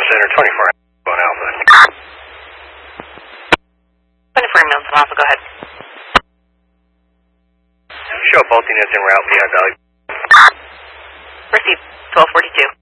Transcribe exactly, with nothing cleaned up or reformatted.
Center, twenty-four on Alpha. twenty-four Milton Alpha, go ahead. Show both units en route, Lehigh Valley. Receive twelve forty-two.